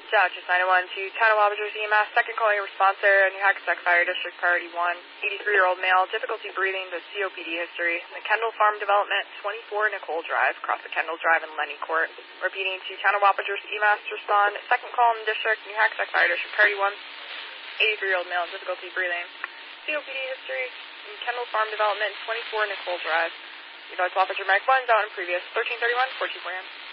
Dodgers 901 to Town of Wabager's EMS, second calling response area, New Hackensack Fire District, priority 1. 83-year-old male, difficulty breathing, the COPD history. The Kendall Farm Development, 24 Nicole Drive, across the Kendall Drive and Lenny Court. Repeating to Town of Wabager's EMS, respond, second call in the district, New Hackensack Fire District, priority 1. 83-year-old male, difficulty breathing, COPD history. Kendall Farm Development, 24 Nicole Drive. Advise Wabager Mike 1's out in previous 1331, 14 4 a.m.